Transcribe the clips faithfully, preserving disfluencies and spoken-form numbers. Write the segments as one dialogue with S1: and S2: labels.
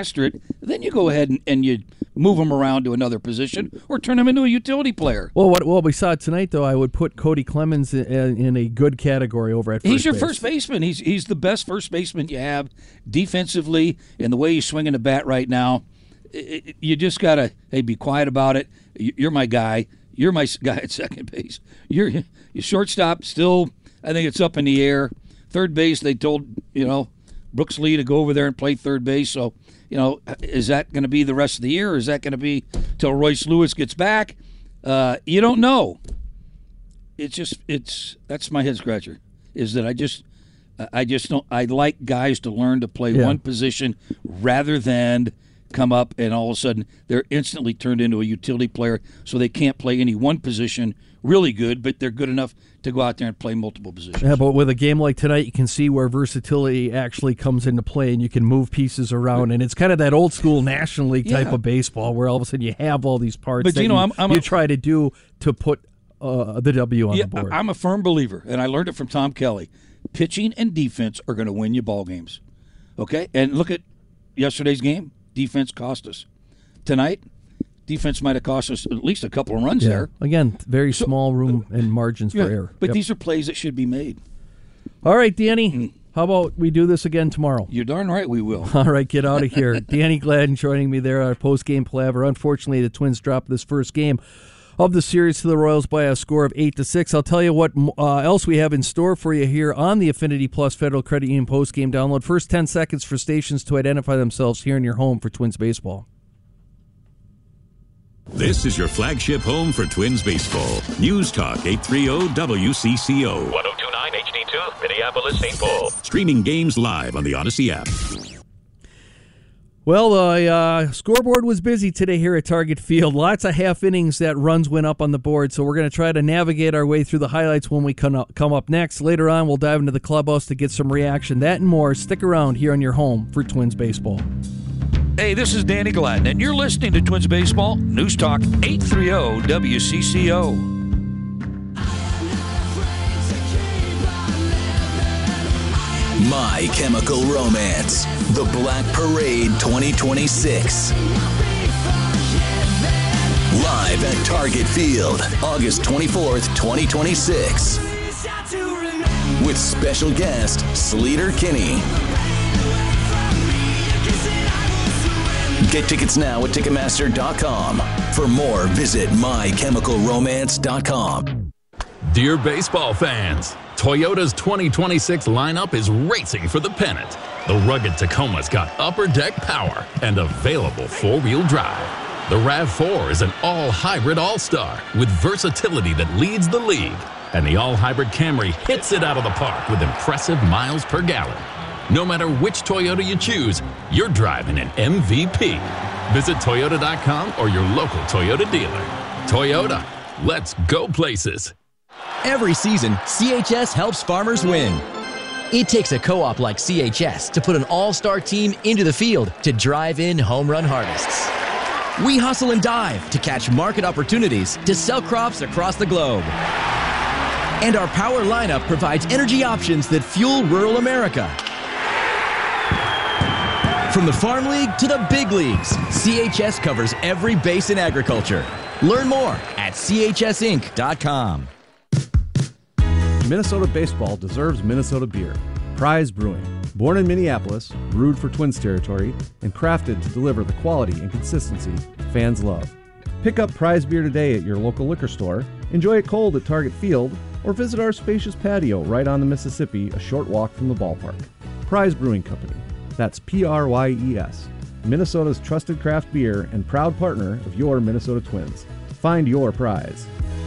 S1: master it, then you go ahead and, and you move him around to another position or turn him into a utility player.
S2: Well, what what we saw tonight, though, I would put Cody Clemens in, in a good category over at first
S1: He's your
S2: base.
S1: first baseman. He's he's the best first baseman you have defensively, and the way he's swinging the bat right now, it, it, you just got to, hey, be quiet about it. You're my guy. You're my guy at second base. You're your shortstop still, I think it's up in the air. Third base, they told, you know, Brooks Lee to go over there and play third base. So, you know, is that going to be the rest of the year, or is that going to be till Royce Lewis gets back? Uh, you don't know. It's just, it's, that's my head scratcher, is that I just, I just don't, I like guys to learn to play
S2: Yeah.
S1: one position rather than come up and all of a sudden they're instantly turned into a utility player, so they can't play any one position really good, but they're good enough to go out there and play multiple positions.
S2: Yeah, but with a game like tonight, you can see where versatility actually comes into play, and you can move pieces around, and it's kind of that old school National League type
S1: Yeah.
S2: of baseball where all of a sudden you have all these parts
S1: But,
S2: that
S1: you know,
S2: you,
S1: I'm- I'm
S2: you
S1: a-
S2: try to do to put uh, the W on
S1: Yeah,
S2: the board.
S1: I'm a firm believer, and I learned it from Tom Kelly. Pitching and defense are going to win you ball games. Okay? And look at yesterday's game. Defense cost us. Tonight, defense might have cost us at least a couple of runs
S2: yeah.
S1: there.
S2: Again, very small room and margins
S1: Yeah,
S2: for error.
S1: But
S2: Yep.
S1: these are plays that should be made.
S2: All right, Danny, how about we do this again tomorrow?
S1: You're darn right we will.
S2: All right, get out of here. Danny Gladden joining me there, our post-game palaver. Unfortunately, the Twins dropped this first game of the series to the Royals by a score of eight to six. I'll tell you what uh, else we have in store for you here on the Affinity Plus Federal Credit Union post-game download. First ten seconds for stations to identify themselves here in your home for Twins baseball.
S3: This is your flagship home for Twins baseball. News Talk eight thirty W C C O.
S4: one oh two point nine H D two, Minneapolis, Saint Paul.
S3: Streaming games live on the Odyssey app.
S2: Well, the uh, uh, scoreboard was busy today here at Target Field. Lots of half innings that runs went up on the board, so we're going to try to navigate our way through the highlights when we come up, come up next. Later on, we'll dive into the clubhouse to get some reaction. That and more. Stick around here on your home for Twins baseball.
S1: Hey, this is Danny Gladden, and you're listening to Twins Baseball, News Talk eight thirty W C C O.
S5: My Chemical Romance, The Black Parade twenty twenty-six. Live at Target Field, August twenty-fourth, twenty twenty-six. With special guest, Sleater Kinney. Get tickets now at Ticketmaster dot com. For more, visit my chemical romance dot com.
S6: Dear baseball fans, Toyota's twenty twenty-six lineup is racing for the pennant. The rugged Tacoma's got upper deck power and available four-wheel drive. The RAV four is an all-hybrid all-star with versatility that leads the league. And the all-hybrid Camry hits it out of the park with impressive miles per gallon. No matter which Toyota you choose, you're driving an M V P. Visit Toyota dot com or your local Toyota dealer. Toyota, let's go places.
S7: Every season, C H S helps farmers win. It takes a co-op like C H S to put an all-star team into the field to drive in home run harvests. We hustle and dive to catch market opportunities to sell crops across the globe. And our power lineup provides energy options that fuel rural America. From the Farm League to the big leagues, C H S covers every base in agriculture. Learn more at C H S Inc dot com.
S8: Minnesota baseball deserves Minnesota beer. Prize Brewing. Born in Minneapolis, brewed for Twins territory, and crafted to deliver the quality and consistency fans love. Pick up Prize beer today at your local liquor store, enjoy it cold at Target Field, or visit our spacious patio right on the Mississippi, a short walk from the ballpark. Prize Brewing Company. That's P R Y E S. Minnesota's trusted craft beer and proud partner of your Minnesota Twins. Find your prize.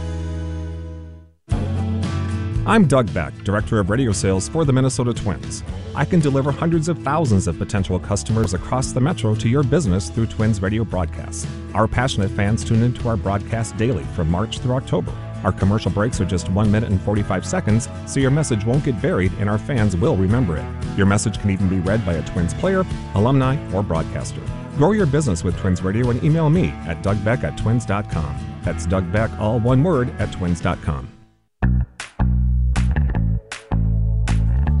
S9: I'm Doug Beck, Director of Radio Sales for the Minnesota Twins. I can deliver hundreds of thousands of potential customers across the metro to your business through Twins radio broadcasts. Our passionate fans tune into our broadcast daily from March through October. Our commercial breaks are just one minute and forty-five seconds, so your message won't get buried and our fans will remember it. Your message can even be read by a Twins player, alumni, or broadcaster. Grow your business with Twins Radio and email me at dougbeck at twins dot com. That's Doug Beck, all one word, at twins dot com.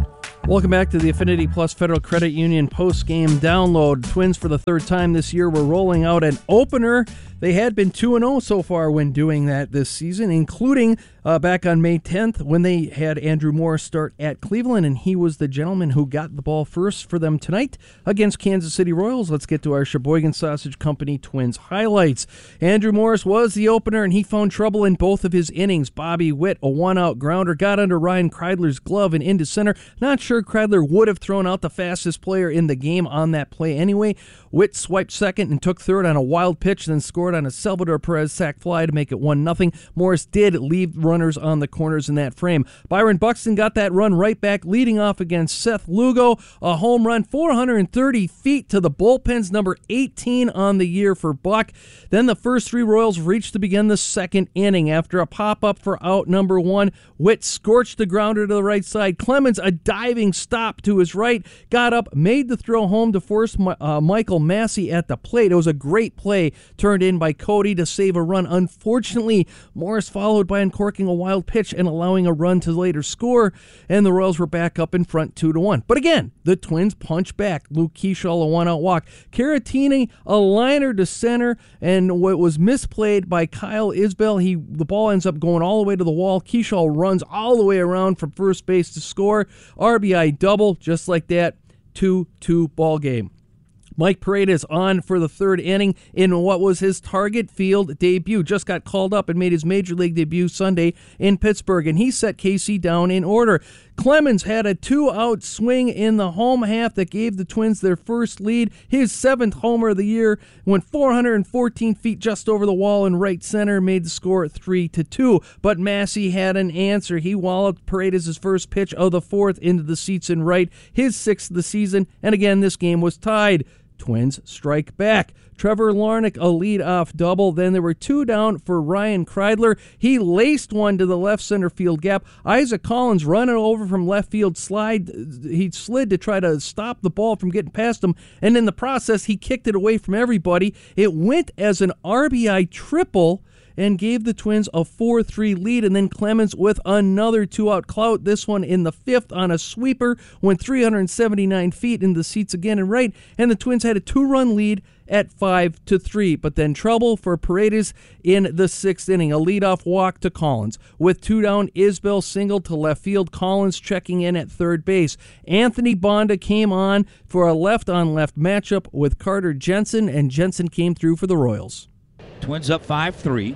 S2: Welcome back to the Affinity Plus Federal Credit Union post-game download. Twins for the third time this year were rolling out an opener. They had been two and oh so far when doing that this season, including uh, back on May tenth when they had Andrew Morris start at Cleveland, and he was the gentleman who got the ball first for them tonight against Kansas City Royals. Let's get to our Sheboygan Sausage Company Twins highlights. Andrew Morris was the opener, and he found trouble in both of his innings. Bobby Witt, a one-out grounder, got under Ryan Kreidler's glove and into center. Not sure Kreidler would have thrown out the fastest player in the game on that play anyway. Witt swiped second and took third on a wild pitch, then scored on a Salvador Perez sac fly to make it one nothing. Morris did leave runners on the corners in that frame. Byron Buxton got that run right back, leading off against Seth Lugo. A home run, four hundred thirty feet to the bullpens, number eighteen on the year for Buck. Then the first three Royals reached to begin the second inning. After a pop-up for out number one, Witt scorched the grounder to the right side. Clemens, a diving stop to his right, got up, made the throw home to force uh, Michael Massey at the plate. It was a great play turned in by Cody to save a run. Unfortunately, Morris followed by uncorking a wild pitch and allowing a run to later score, and the Royals were back up in front two to one. But again, the Twins punch back. Luke Keeschall, a one-out walk. Caratini, a liner to center, and what was misplayed by Kyle Isbell, he the ball ends up going all the way to the wall. Keeschall runs all the way around from first base to score. R B I double, just like that. two two ball game. Mike Paredes on for the third inning in what was his Target Field debut. Just got called up and made his Major League debut Sunday in Pittsburgh, and he set K C down in order. Clemens had a two-out swing in the home half that gave the Twins their first lead. His seventh homer of the year went four hundred fourteen feet just over the wall in right center, made the score three to two. But Massey had an answer. He walloped Paredes' first pitch of the fourth into the seats in right, his sixth of the season, and again this game was tied. Twins strike back. Trevor Larnach, a lead-off double. Then there were two down for Ryan Kreidler. He laced one to the left center field gap. Isaac Collins running over from left field slide. He slid to try to stop the ball from getting past him, and in the process, he kicked it away from everybody. It went as an R B I triple and gave the Twins a four three lead, and then Clemens with another two-out clout, this one in the fifth on a sweeper, went three hundred seventy-nine feet in the seats again and right, and the Twins had a two-run lead at five to three. But then trouble for Paredes in the sixth inning, a leadoff walk to Collins. With two down, Isbell singled to left field, Collins checking in at third base. Anthony Bonda came on for a left-on-left matchup with Carter Jensen, and Jensen came through for the Royals.
S1: Twins up five three.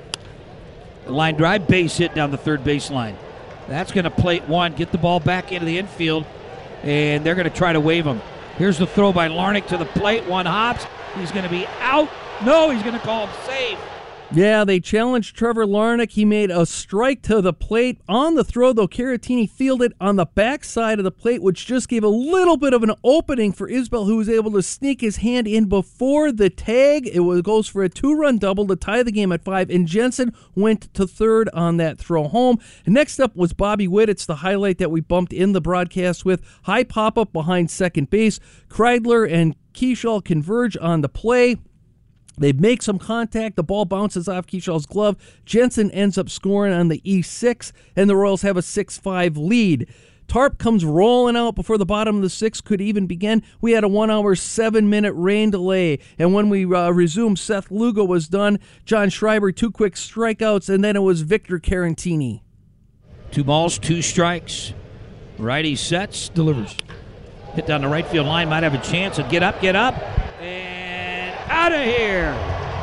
S1: Line drive, base hit down the third baseline. That's going to plate one, get the ball back into the infield, and they're going to try to wave him. Here's the throw by Larnach to the plate. One hops. He's going to be out. No, he's going to call him safe.
S2: Yeah, they challenged Trevor Larnach. He made a strike to the plate. On the throw, though, Caratini fielded on the backside of the plate, which just gave a little bit of an opening for Isbell, who was able to sneak his hand in before the tag. It was, goes for a two-run double to tie the game at five, and Jensen went to third on that throw home. And next up was Bobby Witt. It's the highlight that we bumped in the broadcast with. High pop-up behind second base. Kreidler and Keeschall converge on the play. They make some contact. The ball bounces off Keeschall's glove. Jensen ends up scoring on the E six, and the Royals have a six five lead. Tarp comes rolling out before the bottom of the sixth could even begin. We had a one-hour, seven-minute rain delay, and when we uh, resumed, Seth Lugo was done. John Schreiber, two quick strikeouts, and then it was Victor Caratini.
S1: Two balls, two strikes. Righty sets, delivers. Hit down the right field line, might have a chance. And get up, get up, and out of here.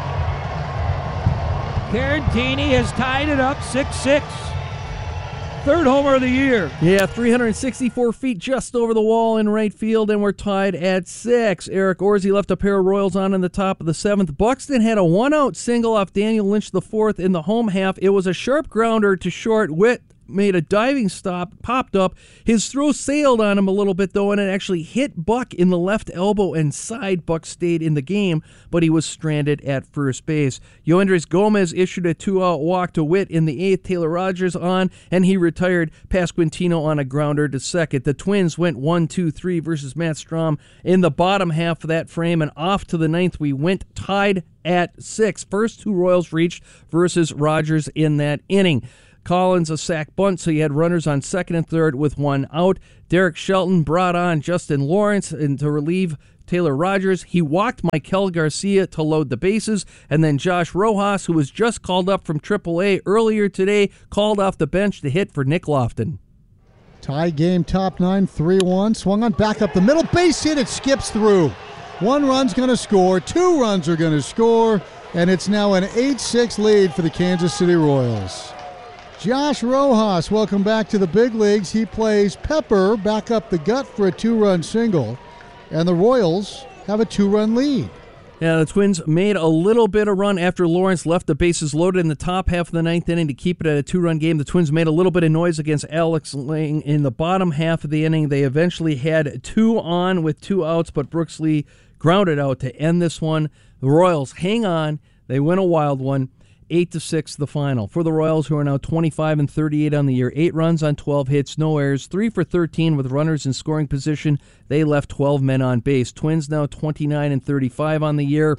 S1: Caratini has tied it up six six. Third homer of the year.
S2: Yeah, three hundred sixty-four feet just over the wall in right field, and we're tied at six. Eric Orsi left a pair of Royals on in the top of the seventh. Buxton had a one-out single off Daniel Lynch the fourth in the home half. It was a sharp grounder to short. Witt made a diving stop, popped up. His throw sailed on him a little bit, though, and it actually hit Buck in the left elbow and side. Buck stayed in the game, but he was stranded at first base. Yoendris Gomez issued a two-out walk to Witt in the eighth. Taylor Rogers on, and he retired Pasquantino on a grounder to second. The Twins went one two three versus Matt Strom in the bottom half of that frame, and off to the ninth we went tied at six. First two Royals reached versus Rogers in that inning. Collins a sack bunt, so you had runners on second and third with one out. Derek Shelton brought on Justin Lawrence and to relieve Taylor Rogers. He walked Mikel Garcia to load the bases, and then Josh Rojas, who was just called up from triple A earlier today, called off the bench to hit for Nick Lofton.
S10: Tie game, top nine, three one. Swung on, back up the middle, base hit, it skips through. One run's going to score, two runs are going to score, and it's now an eight six lead for the Kansas City Royals. Josh Rojas, welcome back to the big leagues. He plays Pepper back up the gut for a two-run single, and the Royals have a two-run lead.
S2: Yeah, the Twins made a little bit of run after Lawrence left the bases loaded in the top half of the ninth inning to keep it at a two-run game. The Twins made a little bit of noise against Alex Lang in the bottom half of the inning. They eventually had two on with two outs, but Brooks Lee grounded out to end this one. The Royals hang on. They win a wild one. eight to six the final. For the Royals, who are now twenty-five and thirty-eight on the year, eight runs on twelve hits, no errors, three for thirteen with runners in scoring position. They left twelve men on base. Twins now twenty-nine and thirty-five on the year.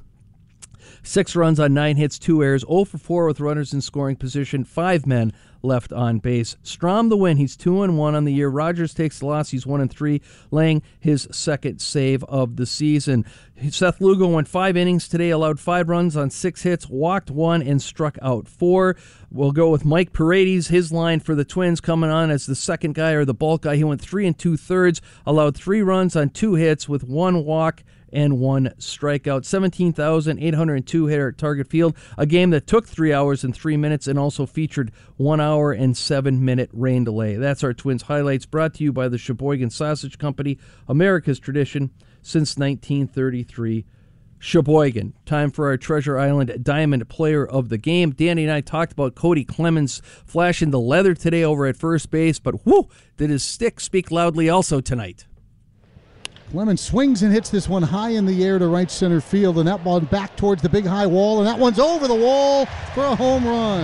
S2: Six runs on nine hits, two errors, zero for four with runners in scoring position, five men left on base. Strom the win. He's two and one on the year. Rogers takes the loss. He's one and three, laying his second save of the season. Seth Lugo went five innings today, allowed five runs on six hits, walked one, and struck out four. We'll go with Mike Paredes. His line for the Twins coming on as the second guy or the bulk guy. He went three and two thirds, allowed three runs on two hits with one walk and one strikeout. seventeen thousand eight hundred two hitter at Target Field, a game that took three hours and three minutes and also featured one hour and seven minute rain delay. That's our Twins highlights, brought to you by the Sheboygan Sausage Company, America's tradition since nineteen thirty-three. Sheboygan. Time for our Treasure Island Diamond Player of the Game. Danny and I talked about Cody Clemens flashing the leather today over at first base, but whoo, did his stick speak loudly also tonight.
S10: Clemens swings and hits this one high in the air to right center field, and that one back towards the big high wall, and that one's over the wall for a home run.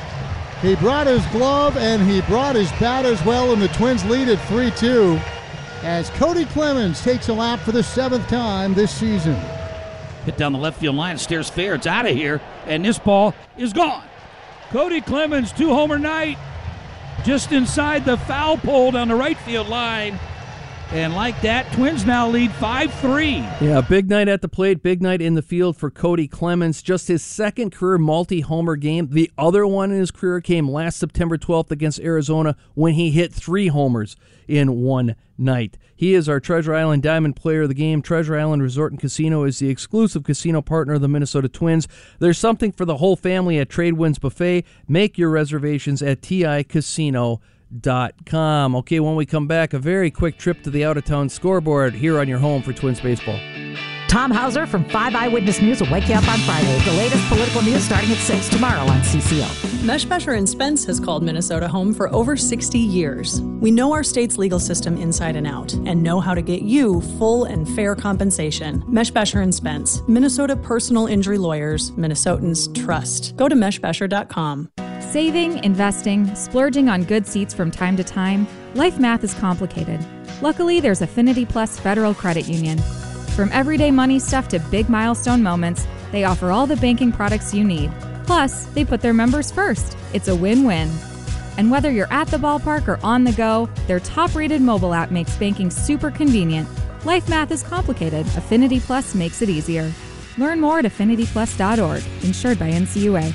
S10: He brought his glove and he brought his bat as well, and the Twins lead at three two as Cody Clemens takes a lap for the seventh time this season.
S1: Hit down the left field line, stares fair. It's out of here, and this ball is gone. Cody Clemens, two-homer night, just inside the foul pole down the right field line. And like that, Twins now lead five three.
S2: Yeah, big night at the plate, big night in the field for Cody Clemens. Just his second career multi-homer game. The other one in his career came last September twelfth against Arizona when he hit three homers in one night. He is our Treasure Island Diamond Player of the Game. Treasure Island Resort and Casino is the exclusive casino partner of the Minnesota Twins. There's something for the whole family at Tradewinds Buffet. Make your reservations at T I Casino dot com. Okay, when we come back, a very quick trip to the out-of-town scoreboard here on your home for Twins baseball.
S11: Tom Hauser from five Eyewitness News will wake you up on Friday. The latest political news starting at six tomorrow on C C O.
S12: Meshbesher and Spence has called Minnesota home for over sixty years. We know our state's legal system inside and out and know how to get you full and fair compensation. Meshbesher and Spence, Minnesota personal injury lawyers, Minnesotans trust. Go to meshbesher dot com.
S13: Saving, investing, splurging on good seats from time to time, life math is complicated. Luckily, there's Affinity Plus Federal Credit Union. From everyday money stuff to big milestone moments, they offer all the banking products you need. Plus, they put their members first. It's a win-win. And whether you're at the ballpark or on the go, their top-rated mobile app makes banking super convenient. Life math is complicated. Affinity Plus makes it easier. Learn more at affinity plus dot org. Insured by N C U A.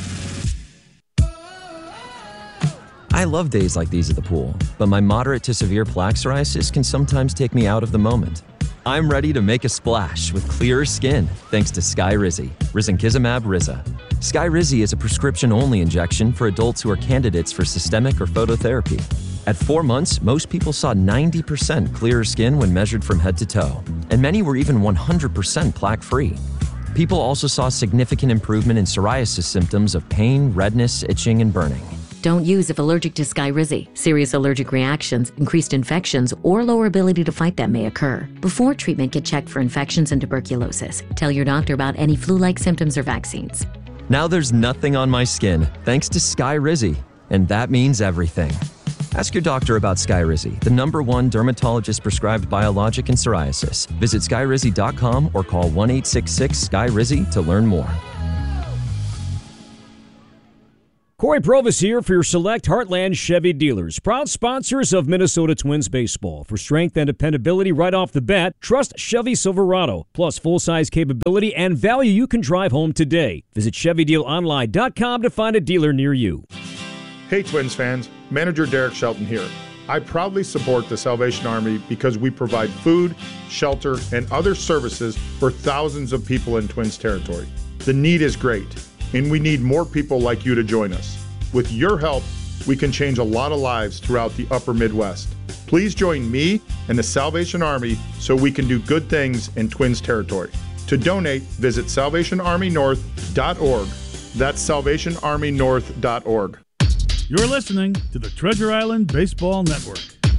S14: I love days like these at the pool, but my moderate to severe plaque psoriasis can sometimes take me out of the moment. I'm ready to make a splash with clearer skin thanks to Skyrizi, risankizumab Riza. Skyrizi is a prescription-only injection for adults who are candidates for systemic or phototherapy. At four months, most people saw ninety percent clearer skin when measured from head to toe, and many were even one hundred percent plaque-free. People also saw significant improvement in psoriasis symptoms of pain, redness, itching, and burning.
S15: Don't use if allergic to Skyrizi. Serious allergic reactions, increased infections, or lower ability to fight them may occur. Before treatment, get checked for infections and tuberculosis. Tell your doctor about any flu-like symptoms or vaccines.
S14: Now there's nothing on my skin thanks to Skyrizi, and that means everything. Ask your doctor about Skyrizi, the number one dermatologist-prescribed biologic in psoriasis. Visit skyrizi dot com or call one eight six six, S K Y R I Z I to learn more.
S16: Corey Provis here for your select Heartland Chevy dealers, proud sponsors of Minnesota Twins baseball. For strength and dependability right off the bat, trust Chevy Silverado. Plus full-size capability and value you can drive home today. Visit Chevy Deal Online dot com to find a dealer near you.
S17: Hey Twins fans, Manager Derek Shelton here. I proudly support the Salvation Army because we provide food, shelter, and other services for thousands of people in Twins territory. The need is great, and we need more people like you to join us. With your help, we can change a lot of lives throughout the upper Midwest. Please join me and the Salvation Army so we can do good things in Twins territory. To donate, visit salvation army north dot org. That's salvation army north dot org.
S18: You're listening to the Treasure Island Baseball Network.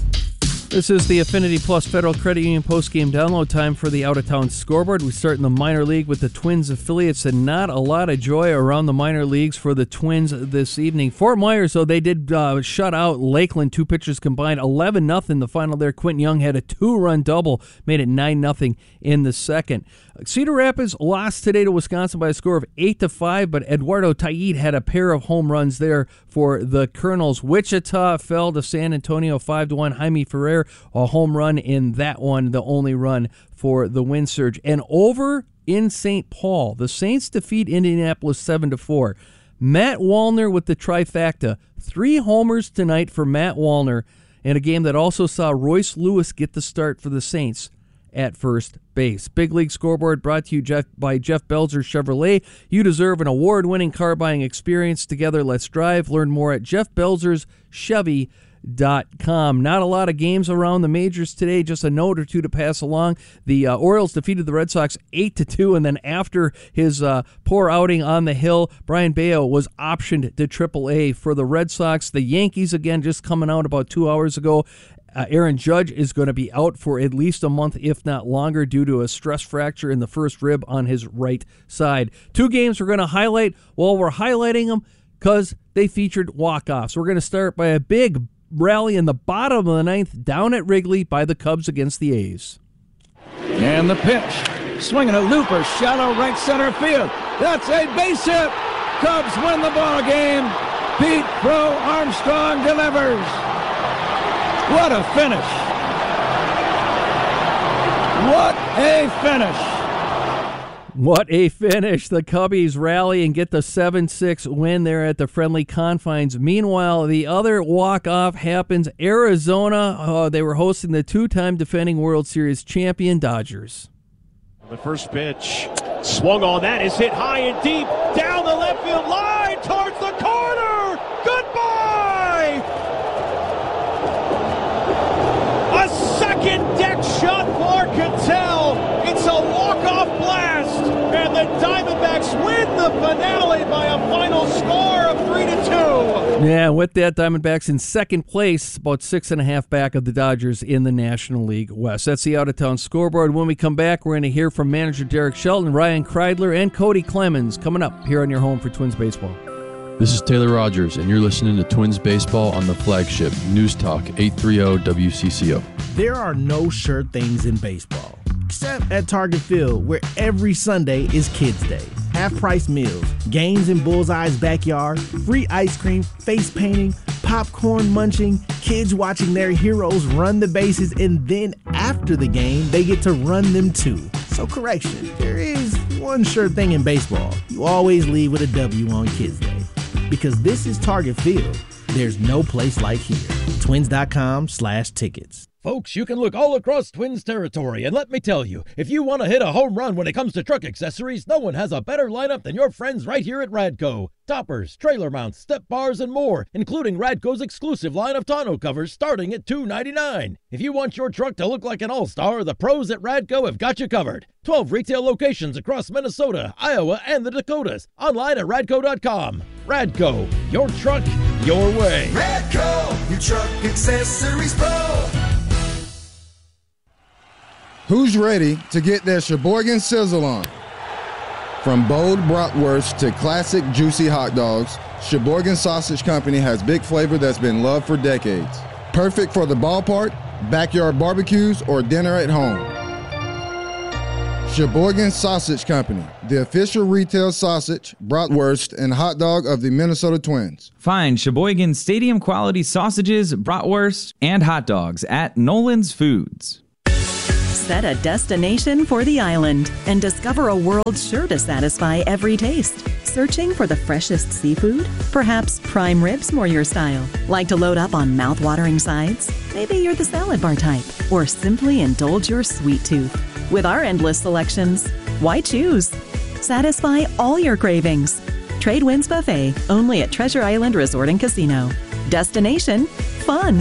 S2: This is the Affinity Plus Federal Credit Union postgame download time for the out-of-town scoreboard. We start in the minor league with the Twins affiliates, and not a lot of joy around the minor leagues for the Twins this evening. Fort Myers, though, they did uh, shut out Lakeland, two pitchers combined, eleven nothing the final there. Quentin Young had a two-run double, made it nine nothing in the second. Cedar Rapids lost today to Wisconsin by a score of eight to five, but Eduardo Taid had a pair of home runs there for the Colonels. Wichita fell to San Antonio five to one. Jaime Ferrer, a home run in that one, the only run for the Wind Surge. And over in Saint Paul, the Saints defeat Indianapolis seven to four. Matt Wallner with the trifecta. Three homers tonight for Matt Wallner in a game that also saw Royce Lewis get the start for the Saints at first base. Big League Scoreboard brought to you Jeff, by Jeff Belzer Chevrolet. You deserve an award-winning car buying experience. Together, let's drive. Learn more at jeff belzers chevy dot com. Not a lot of games around the majors today. Just a note or two to pass along. The uh, Orioles defeated the Red Sox eight to two, and then after his uh, poor outing on the hill, Brian Bayo was optioned to triple A for the Red Sox. The Yankees, again, just coming out about two hours ago. Uh, Aaron Judge is going to be out for at least a month, if not longer, due to a stress fracture in the first rib on his right side. Two games we're going to highlight while we're highlighting them because they featured walk-offs. We're going to start by a big rally in the bottom of the ninth down at Wrigley by the Cubs against the A's.
S19: And the pitch. Swinging a looper, shallow right center field. That's a base hit. Cubs win the ball game. Pete Crow Armstrong delivers. What a finish. What a finish.
S2: What a finish. The Cubbies rally and get the seven six win there at the friendly confines. Meanwhile, the other walk-off happens. Arizona, uh, they were hosting the two-time defending World Series champion Dodgers.
S20: The first pitch swung on. That is hit high and deep down the left field line towards the corner. Goodbye. A second deck shot for Cattell. It's a walk-off blast, and the Diamondbacks win the finale by a final score of three to two.
S2: Yeah, with that, Diamondbacks in second place, about six and a half back of the Dodgers in the National League West. That's the out-of-town scoreboard. When we come back, we're going to hear from manager Derek Shelton, Ryan Kreidler, and Cody Clemens coming up here on your home for Twins baseball.
S21: This is Taylor Rogers, and you're listening to Twins Baseball on the flagship News Talk eight thirty W C C O.
S22: There are no sure things in baseball, except at Target Field, where every Sunday is Kids Day. Half-price meals, games in Bullseye's backyard, free ice cream, face painting, popcorn munching, kids watching their heroes run the bases, and then after the game, they get to run them too. So correction, there is one sure thing in baseball. You always leave with a W on Kids Day. Because this is Target Field, there's no place like here. Twins.com slash tickets.
S23: Folks, you can look all across Twins territory, and let me tell you, if you want to hit a home run when it comes to truck accessories, no one has a better lineup than your friends right here at Radco. Toppers, trailer mounts, step bars, and more, including Radco's exclusive line of tonneau covers starting at two ninety-nine. If you want your truck to look like an all-star, the pros at Radco have got you covered. twelve retail locations across Minnesota, Iowa, and the Dakotas. Online at radco dot com. Radco, your truck, your way.
S24: Radco, your truck accessories pro.
S25: Who's ready to get their Sheboygan Sizzle on? From bold bratwurst to classic juicy hot dogs, Sheboygan Sausage Company has big flavor that's been loved for decades. Perfect for the ballpark, backyard barbecues, or dinner at home. Sheboygan Sausage Company, the official retail sausage, bratwurst, and hot dog of the Minnesota Twins.
S3: Find Sheboygan Stadium quality sausages, bratwurst, and hot dogs at Nolan's Foods.
S4: Set a destination for the island and discover a world sure to satisfy every taste. Searching for the freshest seafood? Perhaps prime ribs more your style. Like to load up on mouth-watering sides? Maybe you're the salad bar type. Or simply indulge your sweet tooth. With our endless selections, why choose? Satisfy all your cravings. Trade Winds Buffet, only at Treasure Island Resort and Casino. Destination, fun.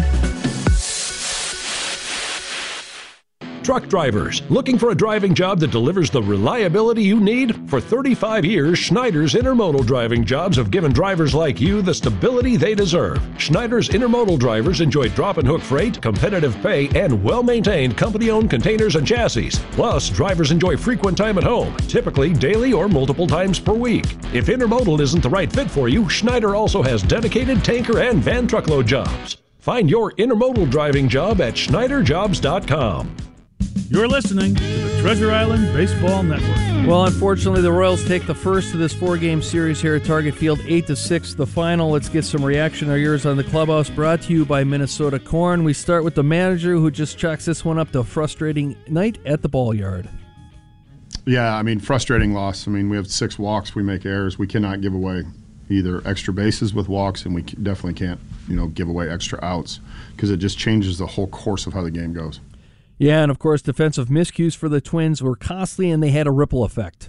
S5: Truck drivers, looking for a driving job that delivers the reliability you need? For thirty-five years, Schneider's Intermodal driving jobs have given drivers like you the stability they deserve. Schneider's Intermodal drivers enjoy drop and hook freight, competitive pay, and well-maintained company-owned containers and chassis. Plus, drivers enjoy frequent time at home, typically daily or multiple times per week. If Intermodal isn't the right fit for you, Schneider also has dedicated tanker and van truckload jobs. Find your Intermodal driving job at Schneider Jobs dot com.
S18: You're listening to the Treasure Island Baseball Network.
S2: Well, unfortunately, the Royals take the first of this four-game series here at Target Field, eight to six. The final. Let's get some reaction. Our ears on the clubhouse, brought to you by Minnesota Corn. We start with the manager, who just chalks this one up to a frustrating night at the ball yard.
S17: Yeah, I mean, frustrating loss. I mean, we have six walks. We make errors. We cannot give away either extra bases with walks, and we definitely can't, you know, give away extra outs because it just changes the whole course of how the game goes.
S2: Yeah, and of course, defensive miscues for the Twins were costly, and they had a ripple effect.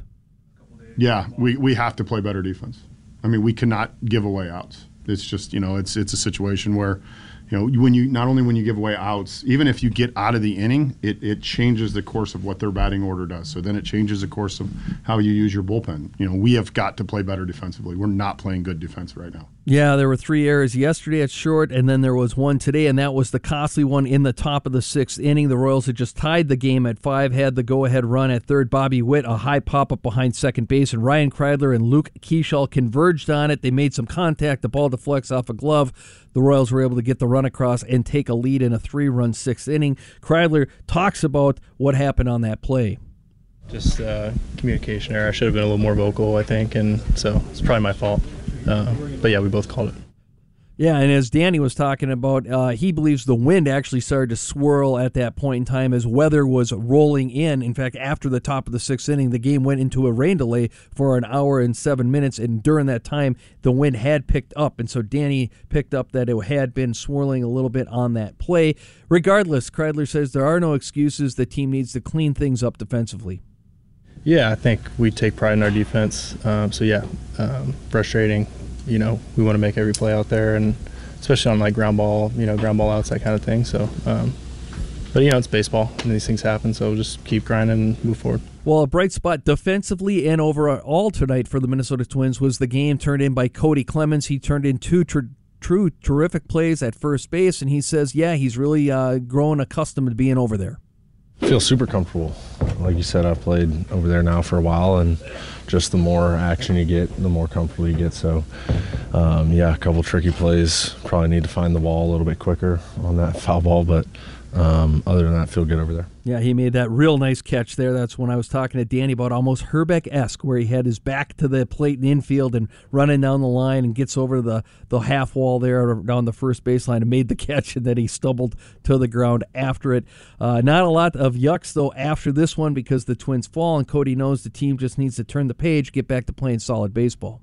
S17: Yeah, we, we have to play better defense. I mean, we cannot give away outs. It's just, you know, it's it's a situation where, you know, when you not only when you give away outs, even if you get out of the inning, it, it changes the course of what their batting order does. So then it changes the course of how you use your bullpen. You know, we have got to play better defensively. We're not playing good defense right now.
S2: Yeah, there were three errors yesterday at short, and then there was one today, and that was the costly one in the top of the sixth inning. The Royals had just tied the game at five, had the go-ahead run at third. Bobby Witt, a high pop-up behind second base, and Ryan Kreidler and Luke Keeschall converged on it. They made some contact. The ball deflects off a glove. The Royals were able to get the run across and take a lead in a three-run sixth inning. Kreidler talks about what happened on that play.
S6: Just uh, communication error. I should have been a little more vocal, I think, and so it's probably my fault. Uh, but yeah, we both called it.
S2: Yeah, and as Danny was talking about, uh, he believes the wind actually started to swirl at that point in time as weather was rolling in. In fact, after the top of the sixth inning, the game went into a rain delay for an hour and seven minutes, and during that time, the wind had picked up, and so Danny picked up that it had been swirling a little bit on that play. Regardless, Kreidler says there are no excuses. The team needs to clean things up defensively.
S6: Yeah, I think we take pride in our defense. Um, so yeah, um, frustrating. You know, we want to make every play out there, and especially on like ground ball, you know, ground ball outs, that kind of thing. So, um, but you know, it's baseball, and these things happen. So we'll just keep grinding and move forward.
S2: Well, a bright spot defensively and overall tonight for the Minnesota Twins was the game turned in by Cody Clemens. He turned in two tr- true terrific plays at first base, and he says, yeah, he's really uh, grown accustomed to being over there.
S7: I feel super comfortable. Like you said, I've played over there now for a while, and just the more action you get, the more comfortable you get. So, um, yeah, a couple tricky plays. Probably need to find the ball a little bit quicker on that foul ball, but um, other than that, feel good over there.
S2: Yeah, he made that real nice catch there. That's when I was talking to Danny about almost Herbeck-esque, where he had his back to the plate and infield and running down the line and gets over the, the half wall there down the first baseline and made the catch, and then he stumbled to the ground after it. Uh, not a lot of yucks, though, after this one because the Twins fall, and Cody knows the team just needs to turn the page, get back to playing solid baseball.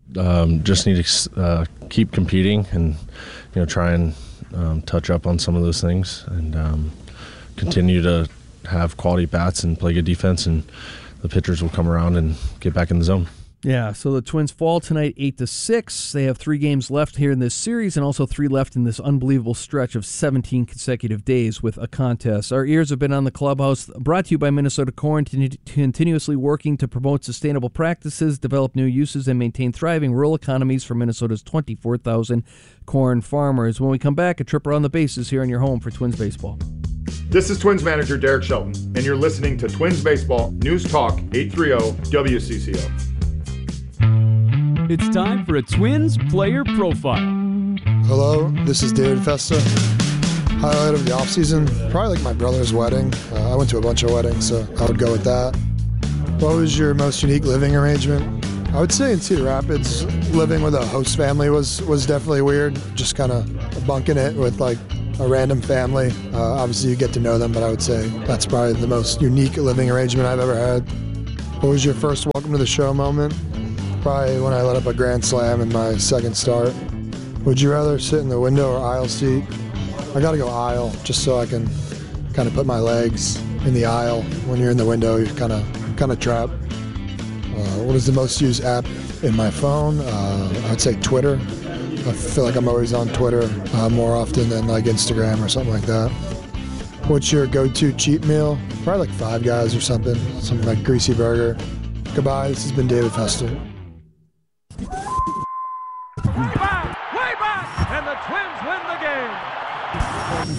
S7: Um, just need to uh, keep competing and, you know, try and um, touch up on some of those things and um, continue to have quality bats and play good defense, and the pitchers will come around and get back in the zone.
S2: Yeah, so the Twins fall tonight eight to six. They have three games left here in this series and also three left in this unbelievable stretch of seventeen consecutive days with a contest. Our ears have been on the clubhouse, brought to you by Minnesota Corn, continuously working to promote sustainable practices, develop new uses, and maintain thriving rural economies for Minnesota's twenty-four thousand corn farmers. When we come back, a trip around the bases here on your home for Twins Baseball.
S17: This is Twins manager Derek Shelton, and you're listening to Twins Baseball News Talk eight thirty W C C O.
S26: It's time for a Twins player profile.
S27: Hello, this is David Festa. Highlight of the offseason, probably like my brother's wedding. Uh, I went to a bunch of weddings, so I would go with that. What was your most unique living arrangement? I would say in Cedar Rapids, living with a host family was, was definitely weird. Just kind of bunking it with like a random family. Uh, obviously you get to know them, but I would say that's probably the most unique living arrangement I've ever had. What was your first welcome to the show moment? Probably when I let up a grand slam in my second start. Would you rather sit in the window or aisle seat? I gotta go aisle, just so I can kind of put my legs in the aisle. When you're in the window, you're kind of kind of trapped. Uh, what is the most used app in my phone? Uh, I'd say Twitter. I feel like I'm always on Twitter uh, more often than like Instagram or something like that. What's your go-to cheat meal? Probably like Five Guys or something, something like greasy burger. Goodbye, this has been David Fester.
S20: Way back, way back, and the Twins win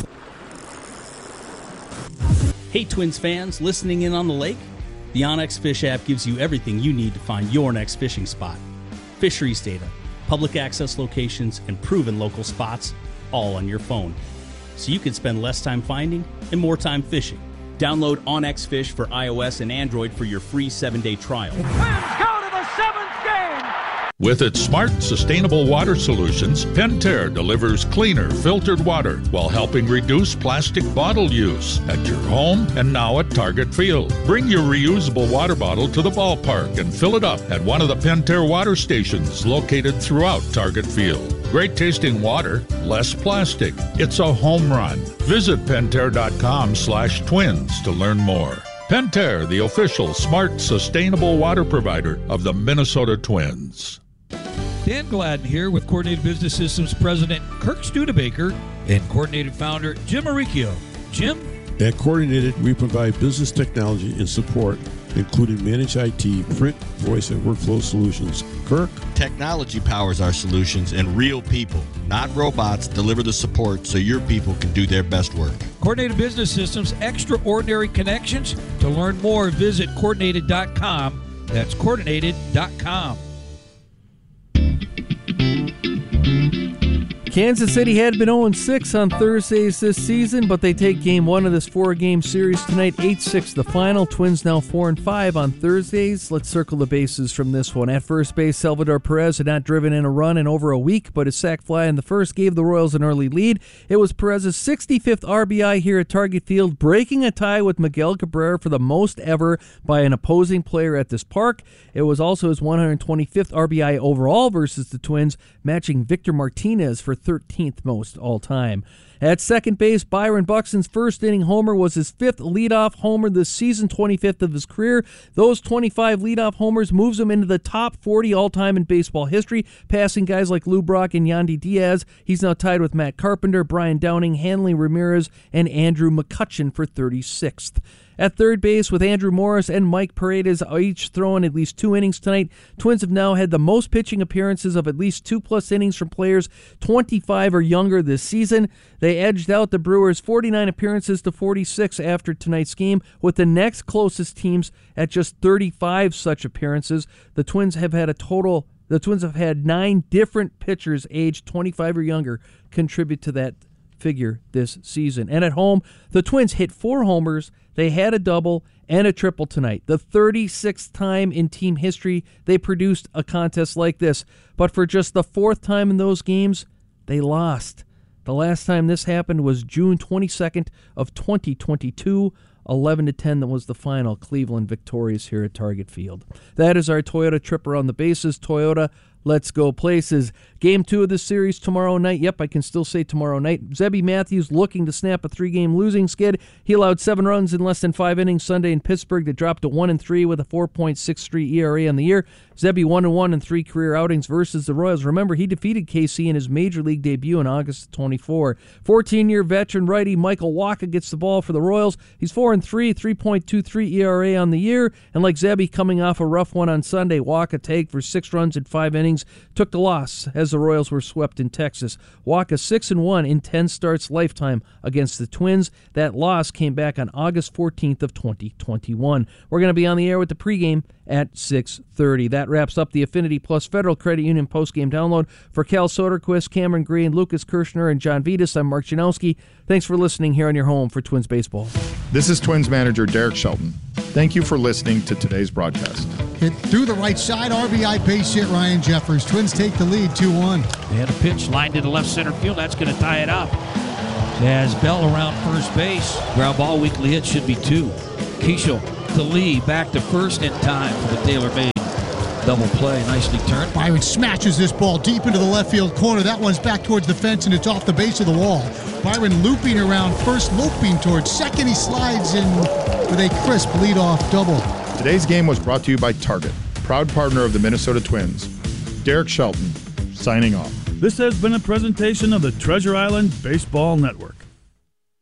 S20: the game.
S1: Hey Twins fans, listening in on the lake? The OnX Fish app gives you everything you need to find your next fishing spot. Fisheries data, public access locations, and proven local spots, all on your phone. So you can spend less time finding and more time fishing. Download OnX Fish for iOS and Android for your free seven-day trial.
S20: Twins go to the seventh game.
S8: With its smart, sustainable water solutions, Pentair delivers cleaner, filtered water while helping reduce plastic bottle use at your home and now at Target Field. Bring your reusable water bottle to the ballpark and fill it up at one of the Pentair water stations located throughout Target Field. Great tasting water, less plastic. It's a home run. Visit Pentair.com slash twins to learn more. Pentair, the official smart, sustainable water provider of the Minnesota Twins.
S9: Dan Gladden here with Coordinated Business Systems President Kirk Studebaker and Coordinated Founder Jim Maricchio. Jim?
S10: At Coordinated, we provide business technology and support, including managed I T, print, voice, and workflow solutions. Kirk?
S11: Technology powers our solutions, and real people, not robots, deliver the support so your people can do their best work.
S9: Coordinated Business Systems, extraordinary connections. To learn more, visit coordinated dot com. That's coordinated dot com.
S2: Kansas City had been oh and six on Thursdays this season, but they take game one of this four-game series tonight, eight six the final. Twins now four and five on Thursdays. Let's circle the bases from this one. At first base, Salvador Perez had not driven in a run in over a week, but his sac fly in the first gave the Royals an early lead. It was Perez's sixty-fifth R B I here at Target Field, breaking a tie with Miguel Cabrera for the most ever by an opposing player at this park. It was also his one hundred twenty-fifth R B I overall versus the Twins, matching Victor Martinez for thirteenth most all-time. At second base, Byron Buxton's first inning homer was his fifth leadoff homer this season, twenty-fifth of his career. Those twenty-five leadoff homers moves him into the top forty all-time in baseball history, passing guys like Lou Brock and Yandy Diaz. He's now tied with Matt Carpenter, Brian Downing, Hanley Ramirez, and Andrew McCutchen for thirty-sixth. At third base, with Andrew Morris and Mike Paredes each throwing at least two innings tonight, Twins have now had the most pitching appearances of at least two-plus innings from players twenty-five or younger this season. They edged out the Brewers' forty-nine appearances to forty-six after tonight's game, with the next closest teams at just thirty-five such appearances. The Twins have had a total... The Twins have had nine different pitchers aged twenty-five or younger contribute to that figure this season. And at home, the Twins hit four homers. They had a double and a triple tonight. The thirty-sixth time in team history they produced a contest like this. But for just the fourth time in those games, they lost. The last time this happened was June twenty-second of twenty twenty-two. eleven to ten, that was the final. Cleveland victorious here at Target Field. That is our Toyota trip around the bases. Toyota, let's go places. Game two of this series tomorrow night. Yep, I can still say tomorrow night. Zebby Matthews looking to snap a three-game losing skid. He allowed seven runs in less than five innings Sunday in Pittsburgh to drop to one and three with a four point six three E R A on the year. Zebby one and one in three career outings versus the Royals. Remember, he defeated K C in his major league debut in August of twenty-four. fourteen-year veteran righty Michael Wacha gets the ball for the Royals. He's four and three, three point two three E R A on the year. And like Zebby coming off a rough one on Sunday, Wacha tagged for six runs in five innings, took the loss as the Royals were swept in Texas. Wacha six and one in ten starts lifetime against the Twins. That loss came back on August fourteenth of twenty twenty-one. We're going to be on the air with the pregame at six thirty. That wraps up the Affinity Plus Federal Credit Union postgame download. For Cal Soderquist, Cameron Green, Lucas Kirshner, and John Vitas, I'm Mark Janowski. Thanks for listening here on your home for Twins Baseball.
S17: This is Twins manager Derek Shelton. Thank you for listening to today's broadcast.
S12: Hit through the right side, R B I base hit, Ryan Jeffers. Twins take the lead two one.
S9: They had a pitch lined into left center field. That's going to tie it up. As Bell around first base. Ground ball, weekly hit should be two. Keishel to Lee, back to first in time for the tailor-made double play. Nicely turned.
S12: Byron smashes this ball deep into the left field corner. That one's back towards the fence, and it's off the base of the wall. Byron looping around first, looping towards second. He slides in with a crisp leadoff double.
S17: Today's game was brought to you by Target, proud partner of the Minnesota Twins. Derek Shelton, signing off.
S18: This has been a presentation of the Treasure Island Baseball Network.